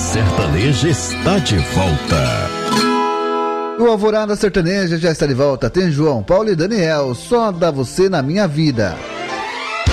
Sertaneja está de volta. O Alvorada Sertaneja já está de volta. Tem João Paulo e Daniel, Só Dá Você na Minha Vida.